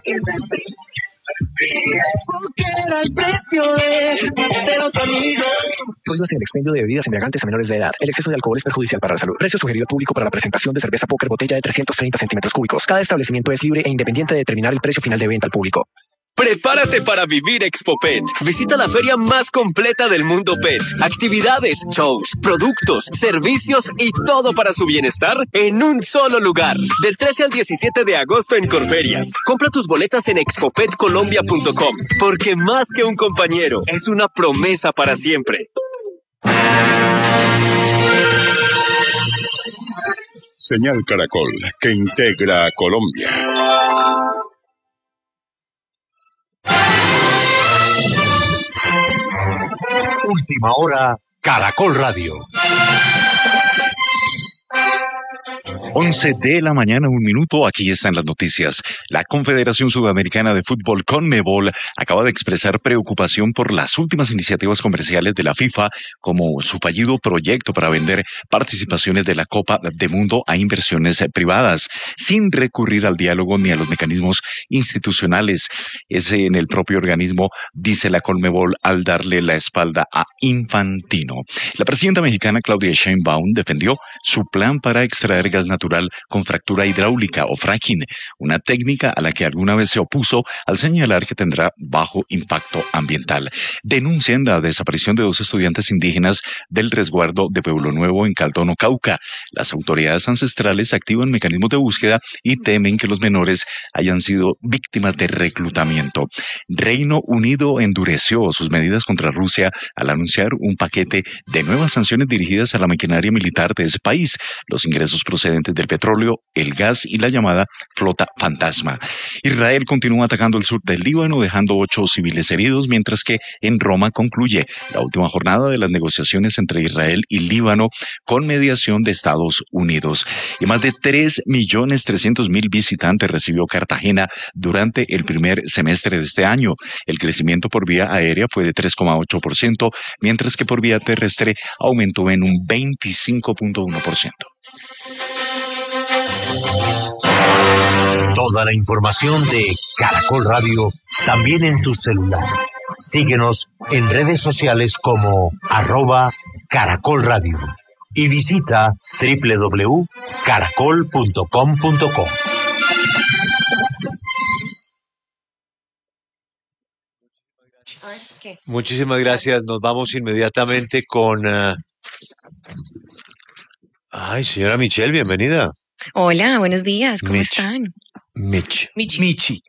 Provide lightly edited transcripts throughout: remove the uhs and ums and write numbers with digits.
Porque era el precio de los amigos. Prohíbas el expendio de bebidas embriagantes a menores de edad. El exceso de alcohol es perjudicial para la salud. Precio sugerido al público para la presentación de cerveza Póker botella de 330 centímetros cúbicos. Cada establecimiento es libre e independiente de determinar el precio final de venta al público. Prepárate para vivir Expo Pet. Visita la feria más completa del mundo pet. Actividades, shows, productos, servicios y todo para su bienestar en un solo lugar. Del 13 al 17 de agosto en Corferias. Compra tus boletas en expopetcolombia.com. Porque más que un compañero, es una promesa para siempre. Señal Caracol, que integra a Colombia. Última hora, Caracol Radio. 11 de la mañana, 1 minuto, aquí están las noticias. La Confederación Sudamericana de Fútbol, CONMEBOL, acaba de expresar preocupación por las últimas iniciativas comerciales de la FIFA, como su fallido proyecto para vender participaciones de la Copa del Mundo a inversiones privadas, sin recurrir al diálogo ni a los mecanismos institucionales. Es en el propio organismo, dice la CONMEBOL, al darle la espalda a Infantino. La presidenta mexicana Claudia Sheinbaum defendió su plan para extraer gas natural con fractura hidráulica o fracking, una técnica a la que alguna vez se opuso al señalar que tendrá bajo impacto ambiental. Denuncian la desaparición de 2 estudiantes indígenas del resguardo de Pueblo Nuevo en Caldono, Cauca. Las autoridades ancestrales activan mecanismos de búsqueda y temen que los menores hayan sido víctimas de reclutamiento. Reino Unido endureció sus medidas contra Rusia al anunciar un paquete de nuevas sanciones dirigidas a la maquinaria militar de ese país, los ingresos procedentes del petróleo, el gas y la llamada flota fantasma. Israel continúa atacando el sur del Líbano, dejando 8 civiles heridos, mientras que en Roma concluye la última jornada de las negociaciones entre Israel y Líbano con mediación de Estados Unidos. Y más de 3.300.000 visitantes recibió Cartagena durante el primer semestre de este año. El crecimiento por vía aérea fue de 3,8%, mientras que por vía terrestre aumentó en un 25,1%. Toda la información de Caracol Radio también en tu celular. Síguenos en redes sociales como @Caracol Radio y visita www.caracol.com.co. Muchísimas gracias. Nos vamos inmediatamente con... señora Michelle, bienvenida. Hola, buenos días, ¿cómo están? Michi.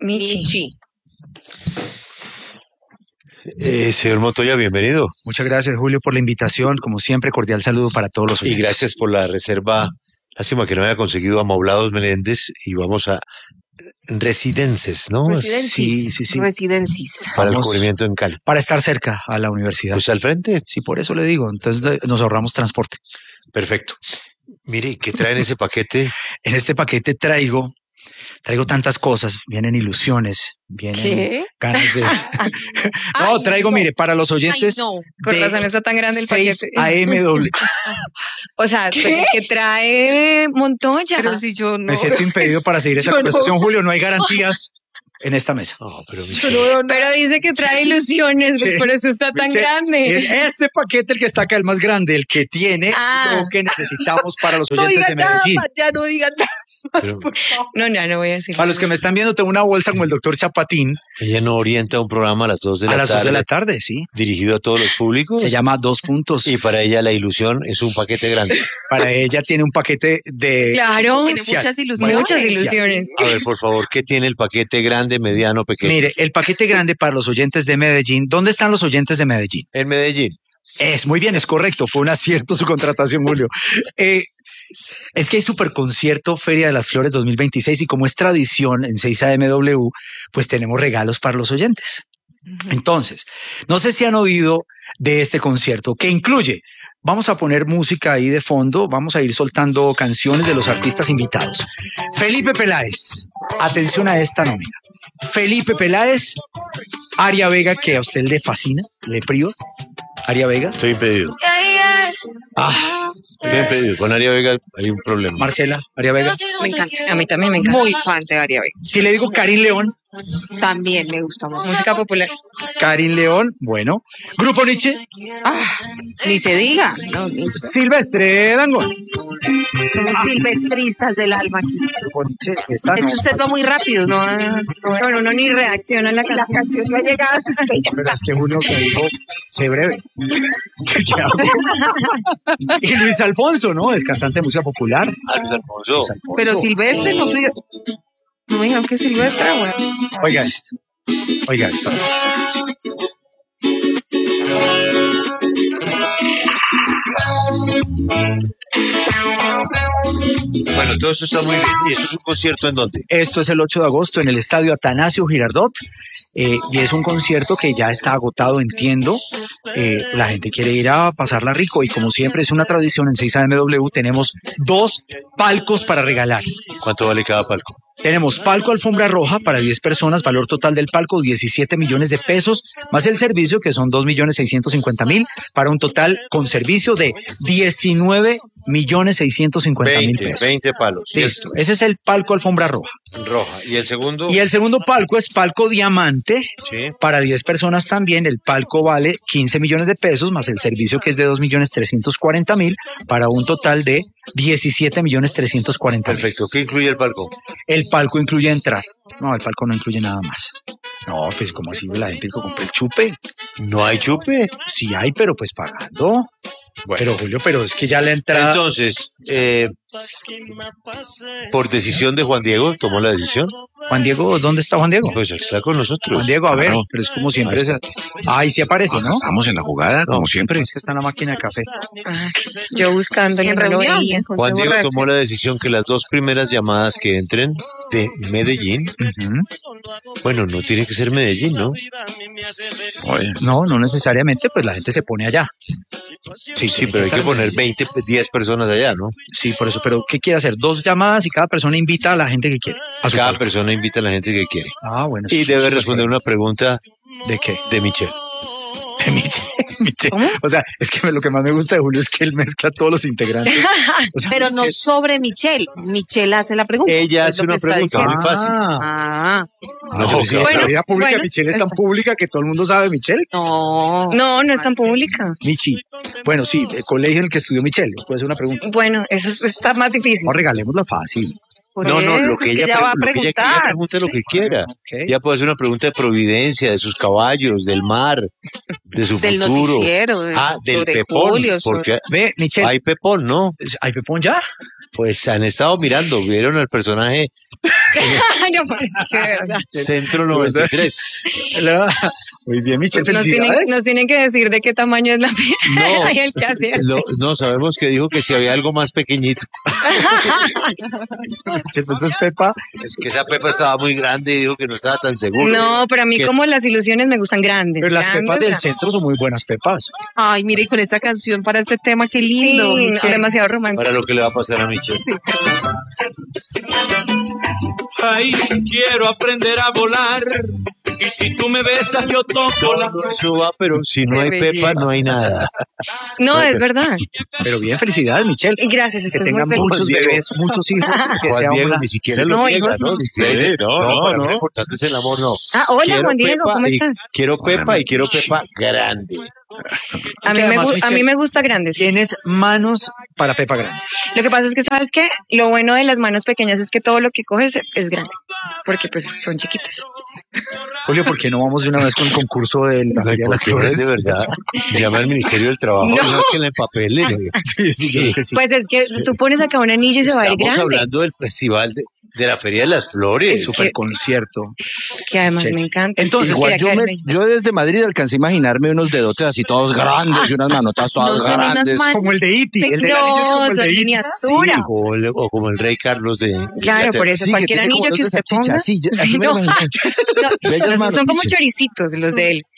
Señor Montoya, bienvenido. Muchas gracias, Julio, por la invitación. Como siempre, cordial saludo para todos los oyentes. Y gracias por la reserva. Lástima que no haya conseguido Amaulados Meléndez y vamos a Residences, ¿no? Sí. Residencies. Para el cubrimiento en Cali. Para estar cerca a la universidad. Pues al frente. Sí, por eso le digo. Entonces nos ahorramos transporte. Perfecto. Mire, ¿qué trae en ese paquete? En este paquete traigo tantas cosas. Vienen ilusiones, vienen ganas de... No, traigo, mire, para los oyentes... Ay, no, con razón está tan grande el paquete. AMW. O sea, que trae Montoya. Pero si yo no... Me siento impedido para seguir esta conversación, Julio. No hay garantías en esta mesa. Pero dice que trae ilusiones, pues por eso está tan grande. Es este paquete el que está acá, el más grande, el que tiene lo que necesitamos para los oyentes de Medellín. Ya no digan nada. No voy a decir. Para los que me están viendo, tengo una bolsa como el doctor Chapatín. Ella no orienta un programa a las 2 de la tarde. A las 2 de la tarde, sí. Dirigido a todos los públicos. Se llama 2 puntos. Y para ella la ilusión es un paquete grande. Para ella tiene un paquete de... Claro, tiene muchas ilusiones. Muchas ilusiones. A ver, por favor, ¿qué tiene el paquete grande, mediano, pequeño? Mire, el paquete grande para los oyentes de Medellín. ¿Dónde están los oyentes de Medellín? En Medellín. Es muy bien, es correcto. Fue un acierto su contratación, Julio. Es que hay Superconcierto Feria de las Flores 2026 y como es tradición en 6AMW, pues tenemos regalos para los oyentes. Entonces, no sé si han oído de este concierto que incluye, vamos a poner música ahí de fondo, vamos a ir soltando canciones de los artistas invitados. Felipe Peláez, atención a esta nómina. Felipe Peláez, Aria Vega, que a usted le fascina, le priva. Aria Vega. Estoy impedido. Siempre con Aria Vega hay un problema. Marcela, Aria Vega. Me encanta. A mí también me encanta. Muy fan de Aria Vega. Si le digo Karin León, También me gusta mucho. Música popular. Karin León, bueno. Grupo Nietzsche, Ni se diga. No, Silvestre Dangond. somos silvestristas del alma aquí. Grupo Nietzsche, esta Es no. que usted va muy rápido, ¿no? Bueno, uno ni reacciona a la La canción. canción no ha llegado. Pero es que Julio que dijo, sé breve. ¿Qué hago? Y Luis Alfonso, ¿no? Es cantante de música popular. Luis Alfonso. Luis Alfonso. Pero Silvestre no pidió. No me dijeron que Silvestre, bueno. Oiga esto. Oiga esto. Bueno, todo eso está muy bien. ¿Y esto es un concierto en dónde? Esto es el 8 de agosto en el estadio Atanasio Girardot. Y es un concierto que ya está agotado, entiendo. La gente quiere ir a pasarla rico y como siempre es una tradición en 6AMW tenemos 2 palcos para regalar. ¿Cuánto vale cada palco? Tenemos palco alfombra roja para 10 personas, valor total del palco 17 millones de pesos, más el servicio que son 2.650.000 para un total con servicio de 19.650.000 pesos. 20 palos. Listo, ese es el palco alfombra roja. Roja. ¿Y el segundo? Y el segundo palco es palco diamante. Sí. Para 10 personas también, el palco vale 15 millones de pesos, más el servicio que es de 2.340.000 para un total de 17.340.000. Perfecto. ¿Qué incluye el palco? El palco incluye entrar. No, el palco no incluye nada más. No, pues como así la gente que compra el chupe. ¿No hay chupe? Sí hay, pero pues pagando. Bueno. Pero Julio, pero es que ya la entrada... Entonces, por decisión de Juan Diego, tomó la decisión. Juan Diego, ¿dónde está Juan Diego? Pues está con nosotros. Juan Diego, a ver, Claro. pero es como siempre. Ahí sí aparece, ¿no? Estamos en la jugada, como siempre. Es que está en la máquina de café. Ah, yo buscándolo, En no lo reunión. veía. Juan Diego tomó la decisión que las 2 primeras llamadas que entren de Medellín, bueno, no tiene que ser Medellín, ¿no? Oye, No, no necesariamente, pues la gente se pone allá. Sí, pero hay que poner 10 personas allá, ¿no? Sí, por eso. Pero ¿qué quiere hacer? 2 llamadas y cada persona invita a la gente que quiere. A su Cada palco. persona invita a la gente que quiere. Ah, bueno. Y sí, debe sí, responder una pregunta ¿De qué? de Michelle. De Michelle. O sea, es que lo que más me gusta de Julio es que él mezcla a todos los integrantes. O sea, Pero no Michelle- sobre Michelle. Michelle hace la pregunta. Ella Es hace lo que una está pregunta diciendo. muy fácil. Ah, No, sí, Bueno, la vida pública bueno, de Michelle es tan pública que todo el mundo sabe de Michelle. no. No, no es tan pública. Michi. Bueno, sí, el colegio en el que estudió Michelle. ¿Les puedo hacer una pregunta? Bueno, está más difícil. No, regalémosla fácil. Por No, lo eso que es ella, va a lo que ella preguntar. pregunte lo que quiera. Ok. Ella puede hacer una pregunta de Providencia, de sus caballos, del mar, de su Del futuro. noticiero. Del sobre pepón, Julio, sobre- porque Ve, Michelle. hay pepón, ¿no? ¿Hay Pepón ya? Pues han estado mirando, vieron al personaje Ay, no parece que de verdad. Centro 93. Muy bien, Michelle, Nos felicidades. tienen que decir de qué tamaño es la No. y el que hace. No, sabemos que dijo que si había algo más pequeñito. Michelle, pues es Pepa. Es que esa pepa estaba muy grande y dijo que no estaba tan seguro. No, pero a mí Que- como las ilusiones me gustan grandes. Pero las grandes, Pepas del grandes. centro son muy buenas Pepas. Ay, mire, y con esta canción para este tema, qué lindo. Sí, no, Michelle. demasiado romántico. Para lo que le va a pasar a Michelle. Ay, quiero aprender a volar. Y si tú me besas, yo toco la Eso va, pero si no hay pepa, no hay nada. No, es verdad. Pero bien, felicidades, Michelle. Gracias, Que estoy muy tengan feliz. muchos Diego. bebés, muchos hijos. Que Juan sea Diego una... ni siquiera No, lo niega, hijos ¿no? no. Dice, no, para mí lo importante es el amor, no. Ah, hola, Quiero Juan Diego, pepa ¿cómo y- estás? Quiero pepa y quiero pepa grande. A mí, además, a mí Michelle, me gusta grandes. Tienes manos para Pepa grande. Lo que pasa es que, ¿sabes qué? Lo bueno de las manos pequeñas es que todo lo que coges es grande. Porque pues son chiquitas. Julio, ¿por qué no vamos de una vez con el concurso de la No, Feria de las porque no es Flores? de verdad. Se llama el Ministerio del Trabajo. No. No, es que la empapele. Sí, sí, yo creo que sí. Pues es que tú pones acá un anillo y se va a ir Estamos grande. hablando del festival de la Feria de las Flores. Super concierto. Que además Sí. me encanta. Entonces, Quería Igual quedarme ahí. yo desde Madrid alcancé a imaginarme unos dedotes así todos grandes y unas manotas todas No son unas grandes. manos. Como el de Iti. El de anillo es como No, el son de Iti. miniatura. O como el rey Carlos de Claro, por eso Sí, cualquier tiene como anillo que dos de usted salchicha, ponga. sí, así Sí, me lo no. imaginé. No, Bellas esos manos, son como dice. choricitos los de él.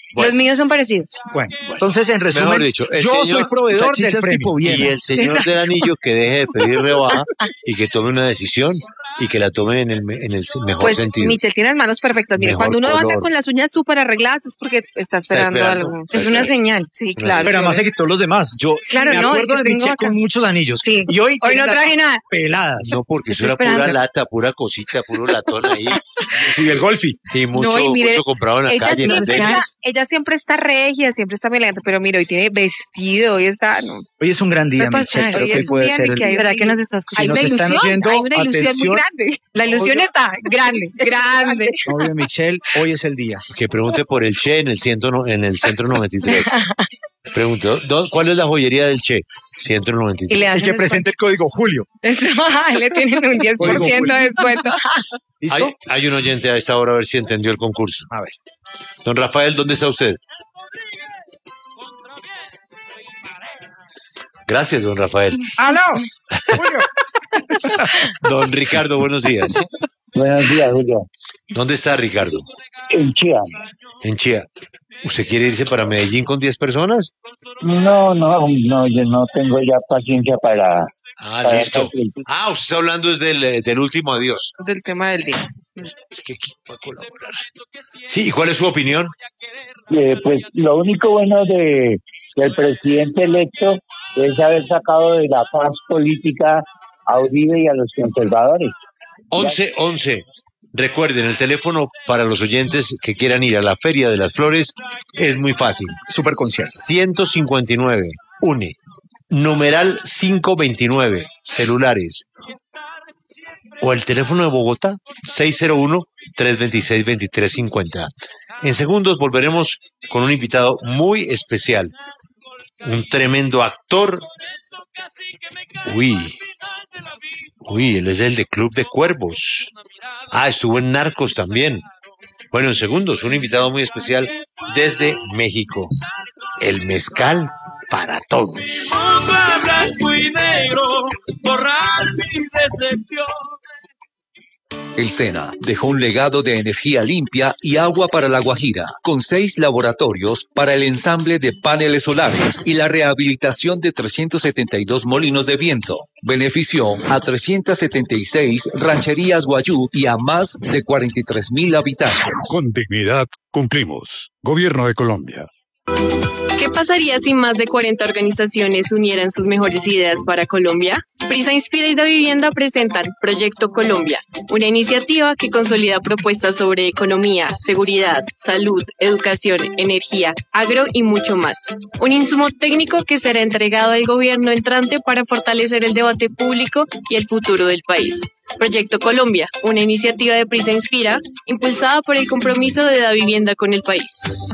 Los míos son parecidos. Bueno, entonces en resumen, Mejor dicho, el yo señor soy proveedor del Salchichas premio. tipo Viena. Y el señor del anillo que deje de pedir rebaja y que tome una decisión y que la tome en el mejor Pues sentido. Michelle tiene las manos perfectas. Mire, Mejor cuando uno anda color. con las uñas súper arregladas es porque está esperando algo. Es una señal. Sí, claro. Pero además se quitó los demás. Yo Claro, me no, es acuerdo que de tengo Michelle acá. con muchos anillos. Sí. Y hoy Hoy tiene no las traje nada. peladas. No, porque eso Estoy era pura esperando. lata, pura cosita, puro latón ahí. Sí, el golfi. Y mucho, No, y mire, mucho comprado en la calle, en andenes. ella siempre está regia, siempre está elegante, pero mira, hoy tiene vestido, hoy está... No, Hoy es un gran día, Puede Michelle. pasar, Creo hoy que es un puede día ser en el que hay, ¿Será que nos está escuchando? hay nos una están ilusión, oyendo, hay una ilusión atención. muy grande. La ilusión está grande, grande. novio Michelle, hoy es el día. Que pregunte por el Che en el centro 93. Pregunte, ¿cuál es la joyería del Che? Centro Y 93. le El hacen que presente el código Julio. le tienen un 10% de descuento. ¿Listo? Hay un oyente a esta hora a ver si entendió el concurso. A ver. Don Rafael, ¿dónde está usted? Gracias, don Rafael. ¡Aló! Julio. Don Ricardo, buenos días. Buenos días, Julio. ¿Dónde está Ricardo? En Chía. En Chía. ¿Usted quiere irse para Medellín con 10 personas? No, yo no tengo ya paciencia para... Ah, listo. Ah, usted está hablando desde del último adiós. Del tema del día. ¿Qué va a colaborar? Sí, ¿y cuál es su opinión? Pues lo único bueno del presidente electo es haber sacado de la paz política a Uribe y a los conservadores. 11-11. Recuerden, el teléfono para los oyentes que quieran ir a la Feria de las Flores es muy fácil. Súper concierto. 159, UNE. Numeral 529, celulares. O el teléfono de Bogotá, 601-326-2350. En segundos volveremos con un invitado muy especial. Un tremendo actor. Uy, él es el de Club de Cuervos. Ah, estuvo en Narcos también. Bueno, en segundos, un invitado muy especial desde México. El mezcal para todos. Junto a blanco y negro, borrar mis decepciones. El SENA dejó un legado de energía limpia y agua para La Guajira, con 6 laboratorios para el ensamble de paneles solares y la rehabilitación de 372 molinos de viento. Benefició a 376 rancherías guayú y a más de 43,000 habitantes. Con dignidad cumplimos. Gobierno de Colombia. ¿Qué pasaría si más de 40 organizaciones unieran sus mejores ideas para Colombia? Prisa Inspira y Da Vivienda presentan Proyecto Colombia, una iniciativa que consolida propuestas sobre economía, seguridad, salud, educación, energía, agro y mucho más. Un insumo técnico que será entregado al gobierno entrante para fortalecer el debate público y el futuro del país. Proyecto Colombia, una iniciativa de Prisa Inspira, impulsada por el compromiso de Da Vivienda con el país.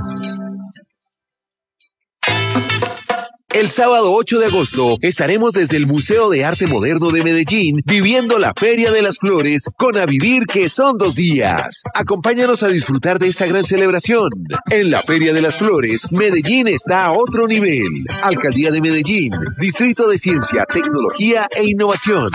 El sábado 8 de agosto estaremos desde el Museo de Arte Moderno de Medellín viviendo la Feria de las Flores con A Vivir, que son 2 días. Acompáñanos a disfrutar de esta gran celebración. En la Feria de las Flores, Medellín está a otro nivel. Alcaldía de Medellín, Distrito de Ciencia, Tecnología e Innovación.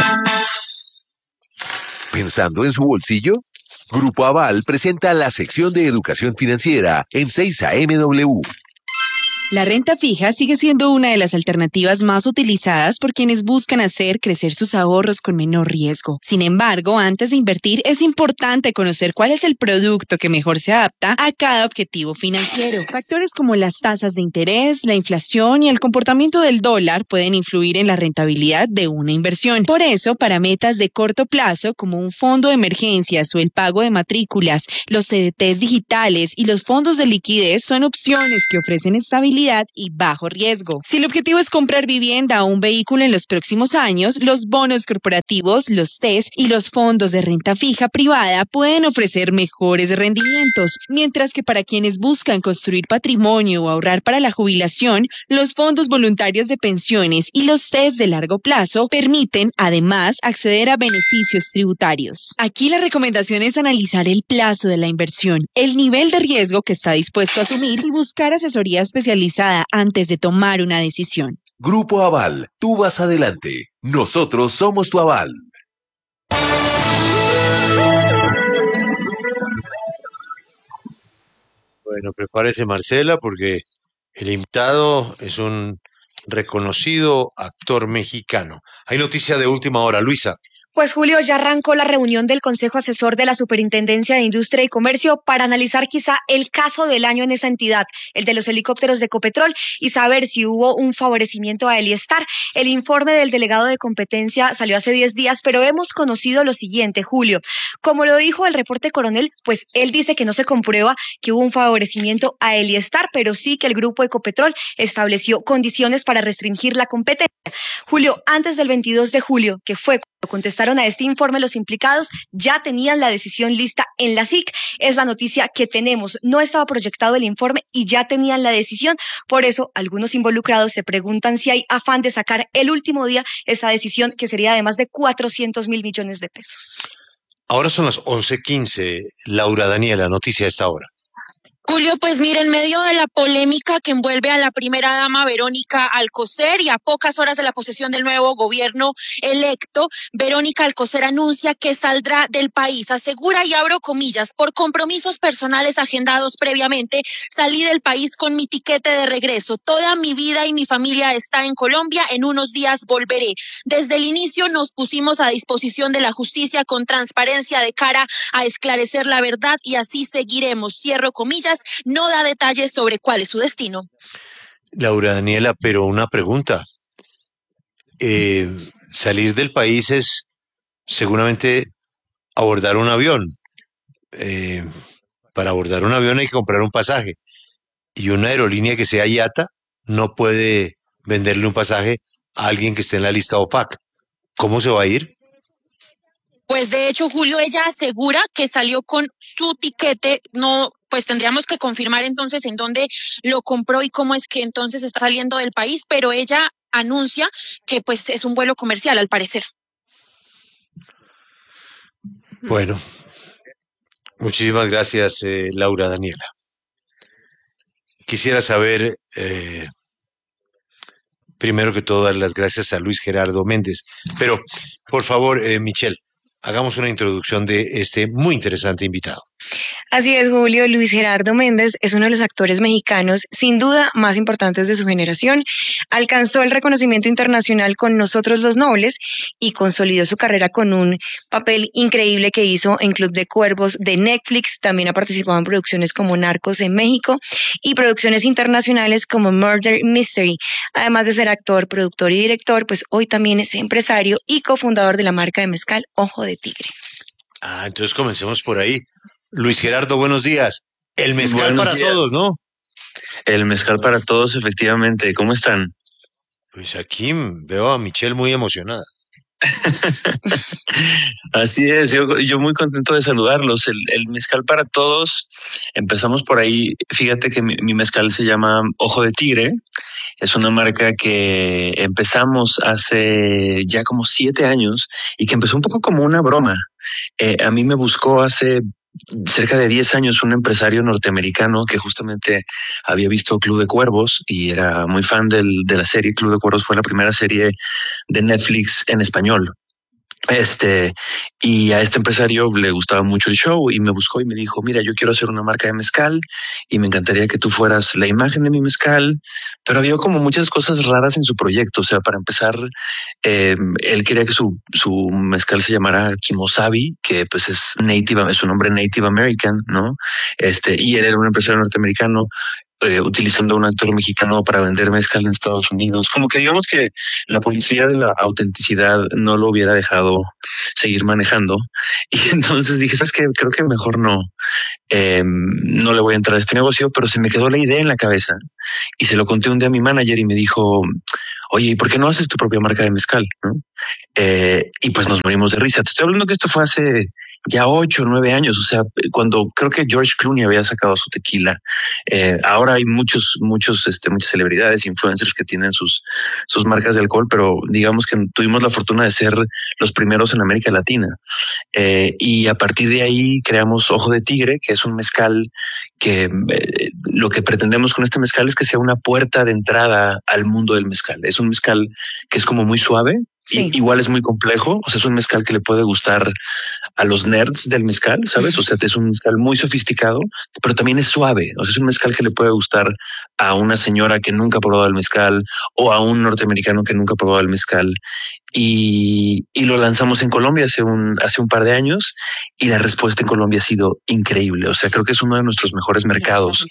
¿Pensando en su bolsillo? Grupo Aval presenta la sección de educación financiera en 6AMW. La renta fija sigue siendo una de las alternativas más utilizadas por quienes buscan hacer crecer sus ahorros con menor riesgo. Sin embargo, antes de invertir es importante conocer cuál es el producto que mejor se adapta a cada objetivo financiero. Factores como las tasas de interés, la inflación y el comportamiento del dólar pueden influir en la rentabilidad de una inversión. Por eso, para metas de corto plazo como un fondo de emergencias o el pago de matrículas, los CDTs digitales y los fondos de liquidez son opciones que ofrecen estabilidad y bajo riesgo. Si el objetivo es comprar vivienda o un vehículo en los próximos años, los bonos corporativos, los TES y los fondos de renta fija privada pueden ofrecer mejores rendimientos, mientras que para quienes buscan construir patrimonio o ahorrar para la jubilación, los fondos voluntarios de pensiones y los TES de largo plazo permiten, además, acceder a beneficios tributarios. Aquí la recomendación es analizar el plazo de la inversión, el nivel de riesgo que está dispuesto a asumir y buscar asesoría especializada antes de tomar una decisión. Grupo Aval, tú vas adelante. Nosotros somos tu aval. Bueno, prepárese Marcela porque el invitado es un reconocido actor mexicano. Hay noticia de última hora, Luisa. Pues Julio, ya arrancó la reunión del Consejo Asesor de la Superintendencia de Industria y Comercio para analizar quizá el caso del año en esa entidad, el de los helicópteros de Ecopetrol, y saber si hubo un favorecimiento a Eliestar. El informe del delegado de competencia salió hace 10 días, pero hemos conocido lo siguiente, Julio. Como lo dijo el reporte Coronel, pues él dice que no se comprueba que hubo un favorecimiento a Eliestar, pero sí que el grupo Ecopetrol estableció condiciones para restringir la competencia. Julio, antes del 22 de julio, que fue cuando contestaron a este informe, los implicados ya tenían la decisión lista en la SIC. Es la noticia que tenemos. No estaba proyectado el informe y ya tenían la decisión. Por eso, algunos involucrados se preguntan si hay afán de sacar el último día esa decisión, que sería de más de 400.000 millones de pesos. Ahora son las 11:15. Laura Daniela, noticia a esta hora. Julio, pues mira, en medio de la polémica que envuelve a la primera dama Verónica Alcocer y a pocas horas de la posesión del nuevo gobierno electo, Verónica Alcocer anuncia que saldrá del país. Asegura, y abro comillas, por compromisos personales agendados previamente, salí del país con mi tiquete de regreso. Toda mi vida y mi familia está en Colombia. En unos días volveré. Desde el inicio nos pusimos a disposición de la justicia con transparencia de cara a esclarecer la verdad y así seguiremos. Cierro comillas. No da detalles sobre cuál es su destino. Laura Daniela, pero una pregunta. Salir del país es seguramente abordar un avión. Para abordar un avión hay que comprar un pasaje. Y una aerolínea que sea IATA no puede venderle un pasaje a alguien que esté en la lista OFAC. ¿Cómo se va a ir? Pues de hecho, Julio, ella asegura que salió con su tiquete. No, pues tendríamos que confirmar entonces en dónde lo compró y cómo es que entonces está saliendo del país, pero ella anuncia que pues es un vuelo comercial, al parecer. Bueno, muchísimas gracias, Laura Daniela. Quisiera saber, primero que todo, dar las gracias a Luis Gerardo Méndez, pero por favor, Michelle, hagamos una introducción de este muy interesante invitado. Así es, Julio. Luis Gerardo Méndez es uno de los actores mexicanos, sin duda, más importantes de su generación. Alcanzó el reconocimiento internacional con Nosotros los Nobles y consolidó su carrera con un papel increíble que hizo en Club de Cuervos de Netflix. También ha participado en producciones como Narcos en México y producciones internacionales como Murder Mystery. Además de ser actor, productor y director, pues hoy también es empresario y cofundador de la marca de mezcal Ojo de Tigre. Entonces comencemos por ahí. Luis Gerardo, buenos días. El mezcal para todos, ¿no? El mezcal para todos, efectivamente. ¿Cómo están? Pues aquí veo a Michelle muy emocionada. Así es, yo muy contento de saludarlos. El mezcal para todos, empezamos por ahí. Fíjate que mi mezcal se llama Ojo de Tigre. Es una marca que empezamos hace ya como 7 años y que empezó un poco como una broma. A mí me buscó hace cerca de 10 años un empresario norteamericano que justamente había visto Club de Cuervos y era muy fan de la serie. Club de Cuervos fue la primera serie de Netflix en español. Y a este empresario le gustaba mucho el show y me buscó y me dijo, mira, yo quiero hacer una marca de mezcal y me encantaría que tú fueras la imagen de mi mezcal, pero había como muchas cosas raras en su proyecto. O sea, para empezar, él quería que su mezcal se llamara Kimosabi, que pues es su nombre Native American, ¿no? Y él era un empresario norteamericano utilizando a un actor mexicano para vender mezcal en Estados Unidos. Como que digamos que la policía de la autenticidad no lo hubiera dejado seguir manejando. Y entonces dije, ¿sabes qué? Creo que mejor no le voy a entrar a este negocio, pero se me quedó la idea en la cabeza y se lo conté un día a mi manager y me dijo, oye, ¿y por qué no haces tu propia marca de mezcal? ¿No? Y pues nos morimos de risa. Te estoy hablando que esto fue hace ya 8 o 9 años, o sea, cuando creo que George Clooney había sacado su tequila. Ahora hay muchas celebridades, influencers que tienen sus marcas de alcohol, pero digamos que tuvimos la fortuna de ser los primeros en América Latina. Y a partir de ahí creamos Ojo de Tigre, que es un mezcal que lo que pretendemos con este mezcal es que sea una puerta de entrada al mundo del mezcal. Es un mezcal que es como muy suave. Sí. Igual es muy complejo, o sea, es un mezcal que le puede gustar a los nerds del mezcal, ¿sabes? O sea, es un mezcal muy sofisticado, pero también es suave. O sea, es un mezcal que le puede gustar a una señora que nunca ha probado el mezcal o a un norteamericano que nunca ha probado el mezcal. Y lo lanzamos en Colombia hace un par de años y la respuesta en Colombia ha sido increíble. O sea, creo que es uno de nuestros mejores mercados.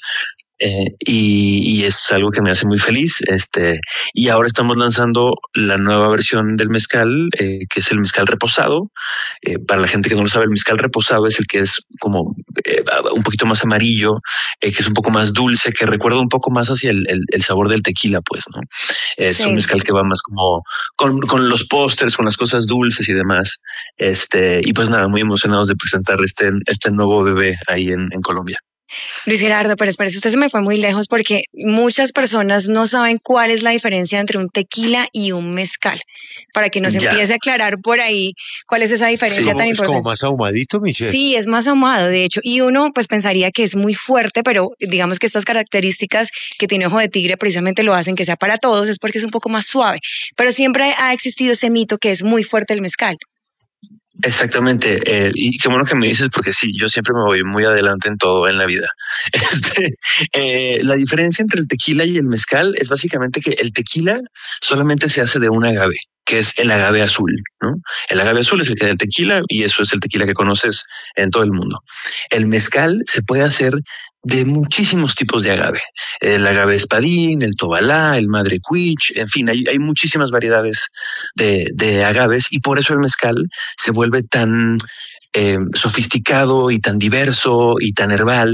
Y es algo que me hace muy feliz. Y ahora estamos lanzando la nueva versión del mezcal, que es el mezcal reposado. Para la gente que no lo sabe, el mezcal reposado es el que es como un poquito más amarillo, que es un poco más dulce, que recuerda un poco más hacia el sabor del tequila, pues, ¿no? Es un mezcal que va más como con los pósters, con las cosas dulces y demás. Y pues nada, muy emocionados de presentar este nuevo bebé ahí en Colombia. Luis Gerardo, pero espérese, usted se me fue muy lejos porque muchas personas no saben cuál es la diferencia entre un tequila y un mezcal. Para que nos empiece a aclarar por ahí cuál es esa diferencia tan importante. ¿Es como más ahumadito, Michelle? Sí, es más ahumado, de hecho. Y uno pues pensaría que es muy fuerte, pero digamos que estas características que tiene Ojo de Tigre precisamente lo hacen que sea para todos, es porque es un poco más suave. Pero siempre ha existido ese mito que es muy fuerte el mezcal. Exactamente, y qué bueno que me dices porque sí, yo siempre me voy muy adelante en todo en la vida. La diferencia entre el tequila y el mezcal es básicamente que el tequila solamente se hace de un agave, que es el agave azul, ¿no? El agave azul es el que da el tequila y eso es el tequila que conoces en todo el mundo. El mezcal se puede hacer de muchísimos tipos de agave. El agave espadín, el tobalá, el madre cuich, en fin, hay muchísimas variedades de agaves y por eso el mezcal se vuelve tan sofisticado y tan diverso y tan herbal.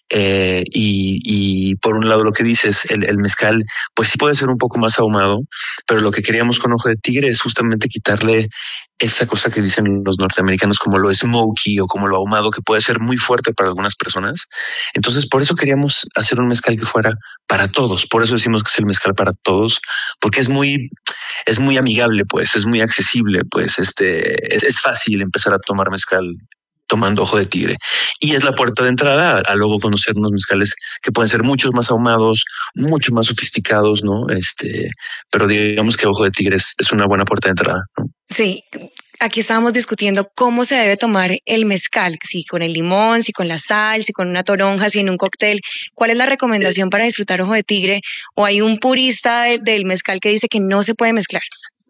Y por un lado lo que dices, el mezcal, pues sí puede ser un poco más ahumado, pero lo que queríamos con Ojo de Tigre es justamente quitarle esa cosa que dicen los norteamericanos como lo smoky o como lo ahumado, que puede ser muy fuerte para algunas personas. Entonces, por eso queríamos hacer un mezcal que fuera para todos. Por eso decimos que es el mezcal para todos, porque es muy amigable, pues, es muy accesible, pues, es fácil empezar a tomar mezcal tomando Ojo de Tigre. Y es la puerta de entrada a luego conocer unos mezcales que pueden ser mucho más ahumados, mucho más sofisticados, ¿no? Pero digamos que Ojo de Tigre es una buena puerta de entrada, ¿no? Sí, aquí estábamos discutiendo cómo se debe tomar el mezcal, si con el limón, si con la sal, si con una toronja, si en un cóctel. ¿Cuál es la recomendación para disfrutar Ojo de Tigre? ¿O hay un purista del mezcal que dice que no se puede mezclar?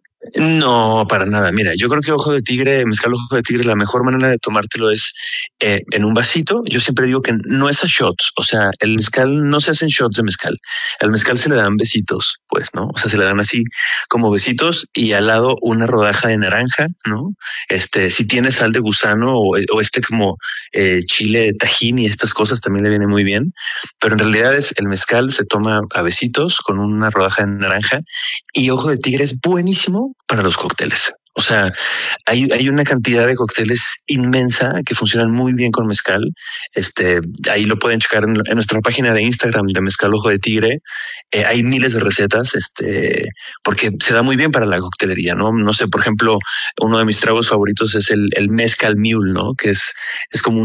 No, para nada. Mira, yo creo que Ojo de Tigre, mezcal Ojo de Tigre, la mejor manera de tomártelo es en un vasito. Yo siempre digo que no es a shots. O sea, el mezcal no se hacen shots de mezcal. Al mezcal se le dan besitos, pues, ¿no? O sea, se le dan así como besitos y al lado una rodaja de naranja, ¿no? Si tiene sal de gusano o como chile tajín y estas cosas también le viene muy bien. Pero en realidad el mezcal se toma a besitos con una rodaja de naranja y Ojo de Tigre es buenísimo para los cócteles. O sea, hay una cantidad de cócteles inmensa que funcionan muy bien con mezcal. Ahí lo pueden checar en nuestra página de Instagram de Mezcal Ojo de Tigre. Hay miles de recetas, porque se da muy bien para la coctelería, ¿no? No sé, por ejemplo, uno de mis tragos favoritos es el Mezcal Mule, ¿no? Que es como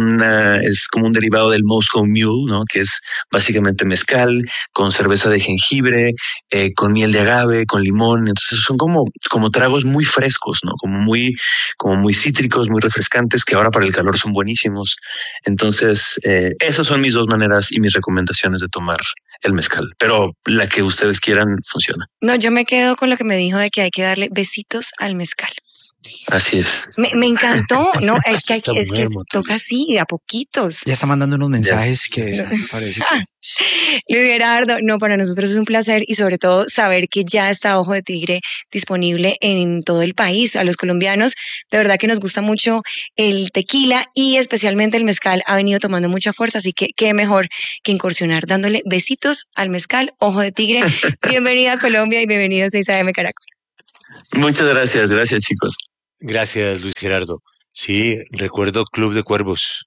un derivado del Moscow Mule, ¿no? Que es básicamente mezcal con cerveza de jengibre, con miel de agave, con limón. Entonces son como tragos muy frescos, ¿no? Como muy cítricos, muy refrescantes, que ahora para el calor son buenísimos. Entonces, esas son mis dos maneras y mis recomendaciones de tomar el mezcal, pero la que ustedes quieran funciona. No, yo me quedo con lo que me dijo de que hay que darle besitos al mezcal. Así es. Me encantó, ¿no? Es que toca así, de a poquitos. Ya está mandando unos mensajes que parece que... Luis Gerardo, no, para nosotros es un placer y sobre todo saber que ya está Ojo de Tigre disponible en todo el país. A los colombianos, de verdad que nos gusta mucho el tequila y especialmente el mezcal ha venido tomando mucha fuerza, así que qué mejor que incursionar dándole besitos al mezcal, Ojo de Tigre. Bienvenida a Colombia y bienvenido a 6 AM Caracol. Muchas gracias chicos. Gracias, Luis Gerardo. Sí, recuerdo Club de Cuervos.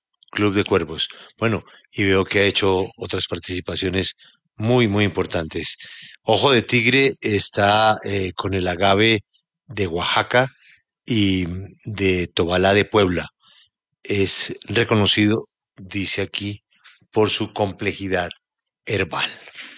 Bueno, y veo que ha hecho otras participaciones muy, muy importantes. Ojo de Tigre está con el agave de Oaxaca y de Tobalá de Puebla. Es reconocido, dice aquí, por su complejidad herbal.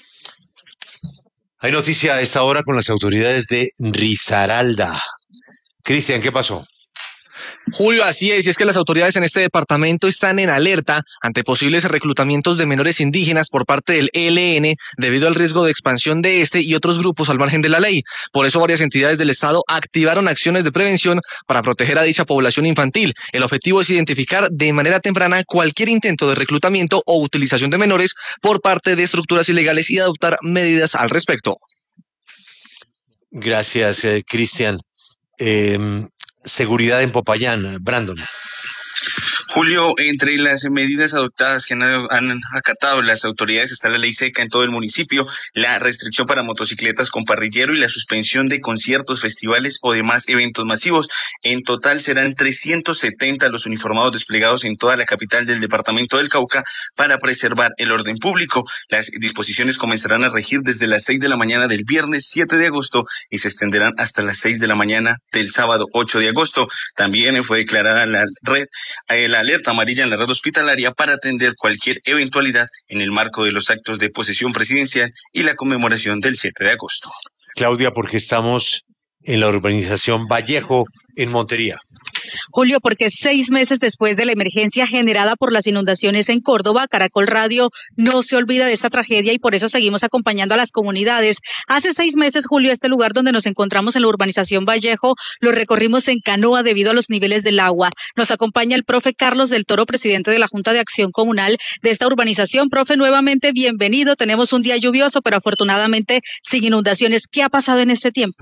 Hay noticia a esta hora con las autoridades de Risaralda. Cristian, ¿qué pasó? Julio, así es, y es que las autoridades en este departamento están en alerta ante posibles reclutamientos de menores indígenas por parte del ELN debido al riesgo de expansión de este y otros grupos al margen de la ley. Por eso varias entidades del Estado activaron acciones de prevención para proteger a dicha población infantil. El objetivo es identificar de manera temprana cualquier intento de reclutamiento o utilización de menores por parte de estructuras ilegales y adoptar medidas al respecto. Gracias, Cristian. Seguridad en Popayán, Brandon. Julio, entre las medidas adoptadas que han acatado las autoridades está la ley seca en todo el municipio, la restricción para motocicletas con parrillero y la suspensión de conciertos, festivales o demás eventos masivos. En total serán 370 los uniformados desplegados en toda la capital del departamento del Cauca para preservar el orden público. Las disposiciones comenzarán a regir desde las 6 de la mañana del viernes 7 de agosto y se extenderán hasta las 6 de la mañana del sábado 8 de agosto. También fue declarada la alerta amarilla en la red hospitalaria para atender cualquier eventualidad en el marco de los actos de posesión presidencial y la conmemoración del 7 de agosto. Claudia, porque estamos en la urbanización Vallejo, en Montería. Julio, porque 6 meses después de la emergencia generada por las inundaciones en Córdoba, Caracol Radio no se olvida de esta tragedia y por eso seguimos acompañando a las comunidades. Hace 6 meses, Julio, este lugar donde nos encontramos en la urbanización Vallejo, lo recorrimos en canoa debido a los niveles del agua. Nos acompaña el profe Carlos del Toro, presidente de la Junta de Acción Comunal de esta urbanización. Profe, nuevamente bienvenido. Tenemos un día lluvioso, pero afortunadamente sin inundaciones. ¿Qué ha pasado en este tiempo?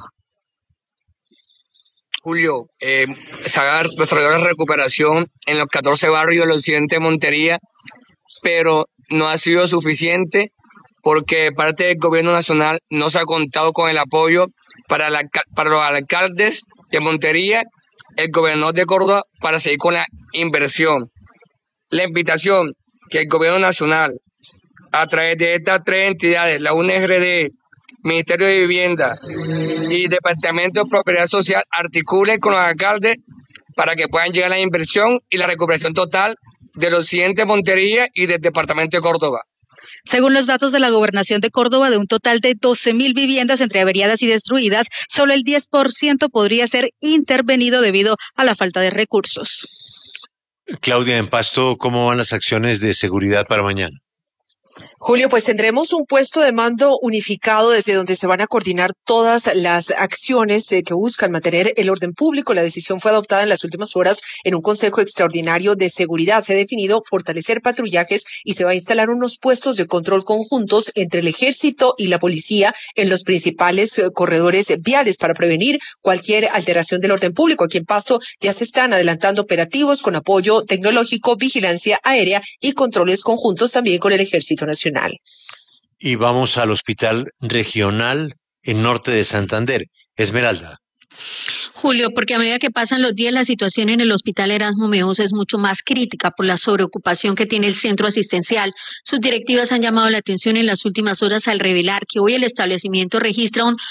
Julio, se ha desarrollado la recuperación en los 14 barrios del occidente de Montería, pero no ha sido suficiente porque parte del gobierno nacional no se ha contado con el apoyo para los alcaldes de Montería, el gobernador de Córdoba, para seguir con la inversión. La invitación que el gobierno nacional, a través de estas 3 entidades, la UNRD, Ministerio de Vivienda y Departamento de Propiedad Social, articulen con los alcaldes para que puedan llegar a la inversión y la recuperación total del occidente de Montería y del departamento de Córdoba. Según los datos de la Gobernación de Córdoba, de un total de 12.000 viviendas entre averiadas y destruidas, solo el 10% podría ser intervenido debido a la falta de recursos. Claudia, en Pasto, ¿cómo van las acciones de seguridad para mañana? Julio, pues tendremos un puesto de mando unificado desde donde se van a coordinar todas las acciones que buscan mantener el orden público. La decisión fue adoptada en las últimas horas en un Consejo Extraordinario de Seguridad. Se ha definido fortalecer patrullajes y se va a instalar unos puestos de control conjuntos entre el Ejército y la Policía en los principales corredores viales para prevenir cualquier alteración del orden público. Aquí en Pasto ya se están adelantando operativos con apoyo tecnológico, vigilancia aérea y controles conjuntos también con el Ejército Nacional. Y vamos al Hospital Regional en Norte de Santander. Esmeralda. Julio, porque a medida que pasan los días la situación en el Hospital Erasmo Meosa es mucho más crítica por la sobreocupación que tiene el centro asistencial. Sus directivas han llamado la atención en las últimas horas al revelar que hoy el establecimiento registra un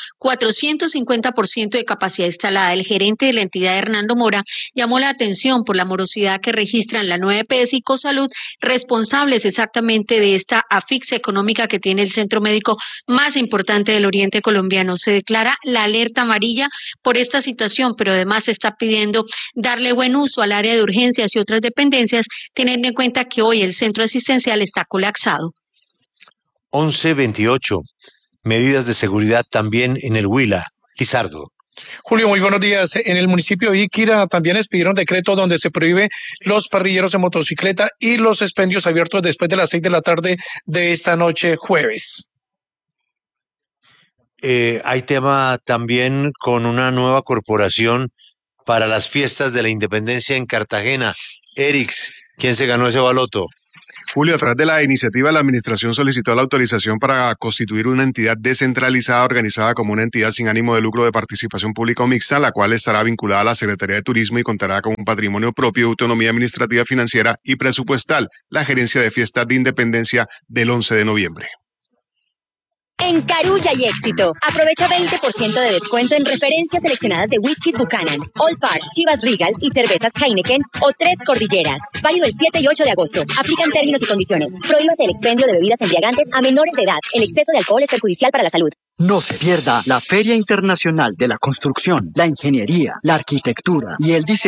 450% de capacidad instalada. El gerente de la entidad, Hernando Mora, llamó la atención por la morosidad que registran la 9 EPS y Cosalud, responsables exactamente de esta asfixia económica que tiene el centro médico más importante del oriente colombiano. Se declara la alerta amarilla por esta situación, pero además se está pidiendo darle buen uso al área de urgencias y otras dependencias, teniendo en cuenta que hoy el centro asistencial está colapsado. 11:28. Medidas de seguridad también en el Huila. Lizardo. Julio, muy buenos días. En el municipio de Iquira también expidieron decreto donde se prohíbe los parrilleros de motocicleta y los expendios abiertos después de las 6 de la tarde de esta noche jueves. Hay tema también con una nueva corporación para las fiestas de la independencia en Cartagena. Erix, ¿quién se ganó ese baloto? Julio, a través de la iniciativa, la administración solicitó la autorización para constituir una entidad descentralizada organizada como una entidad sin ánimo de lucro de participación pública o mixta, la cual estará vinculada a la Secretaría de Turismo y contará con un patrimonio propio, autonomía administrativa, financiera y presupuestal. La gerencia de fiestas de independencia del 11 de noviembre. En Carulla y Éxito, aprovecha 20% de descuento en referencias seleccionadas de whiskies Buchanan, Old Park, Chivas Regal y cervezas Heineken o 3 Cordilleras. Válido el 7 y 8 de agosto. Aplican términos y condiciones. Prohíbase el expendio de bebidas embriagantes a menores de edad. El exceso de alcohol es perjudicial para la salud. No se pierda la Feria Internacional de la Construcción, la Ingeniería, la Arquitectura y el Diseño.